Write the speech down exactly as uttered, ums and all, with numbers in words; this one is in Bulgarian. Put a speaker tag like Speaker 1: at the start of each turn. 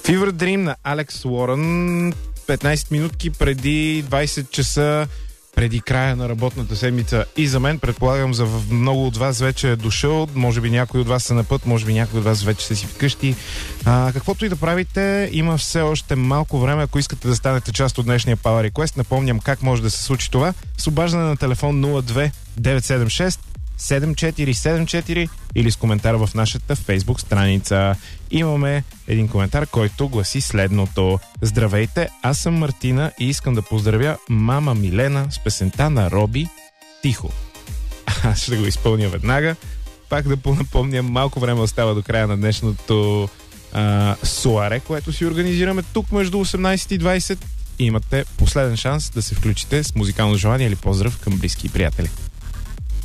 Speaker 1: Fever Dream на Алекс Уорън, петнайсет минутки преди двайсет часа, преди края на работната седмица и за мен. Предполагам, за много от вас вече е дошъл, може би някой от вас са на път, може би някой от вас вече са си вкъщи. А, каквото и да правите, има все още малко време, ако искате да станете част от днешния Power Request. Напомням как може да се случи това с обаждане на телефон нула две девет седем шест седем четири седем четири или с коментар в нашата Фейсбук страница. Имаме един коментар, който гласи следното: Здравейте, аз съм Мартина и искам да поздравя мама Милена с песента на Роби "Тихо". Аз ще го изпълня веднага. Пак да понапомня, малко време остава до края на днешното а, суаре, което си организираме тук между осемнайсет и двайсет. И имате последен шанс да се включите с музикално желание или поздрав към близки и приятели.